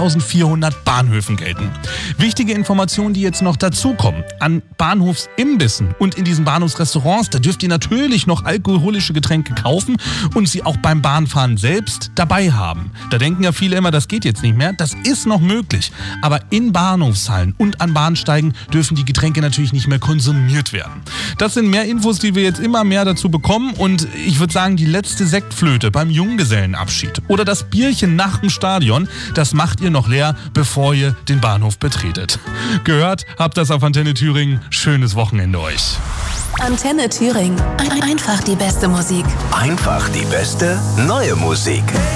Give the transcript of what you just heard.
1400 Bahnhöfen gelten. Wichtige Informationen, die jetzt noch dazukommen. An Bahnhofsimbissen und in diesen Bahnhofsrestaurants, da dürft ihr natürlich noch alkoholische Getränke kaufen und sie auch beim Bahnfahren selbst dabei haben. Da denken ja viele immer, das geht jetzt nicht mehr. Das ist noch möglich. Aber in Bahnhofshallen und an Bahnsteigen dürfen die Getränke natürlich nicht mehr konsumiert werden. Das sind mehr Infos, die wir jetzt immer mehr dazu bekommen. Und ich würde sagen, die letzte Sektflöte beim Junggesellenabschied oder das Bierchen nach dem Stadion, das macht ihr noch leer, bevor ihr den Bahnhof betretet. Gehört habt das auf Antenne Thüringen. Schönes Wochenende euch. Antenne Thüringen. Einfach die beste Musik. Einfach die beste neue Musik.